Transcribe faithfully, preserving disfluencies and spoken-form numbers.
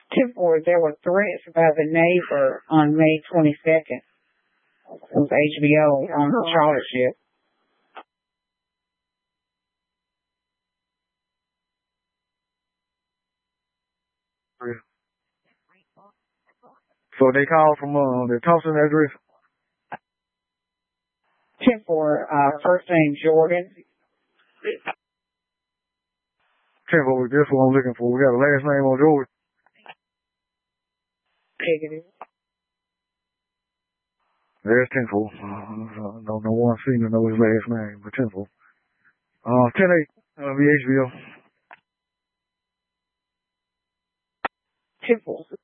Temple, there were threats by the neighbor on May twenty-second. It was H B O on the Charlotte ship. So they called from uh, the Thompson address? Temple, uh, first name Jordan. Temple, that's what I'm looking for. We got a last name on Jordan. Negative. There's Temple. Uh, no, no one seemed to know his last name, but Temple. Uh, ten eight, uh, the H B O. Temple,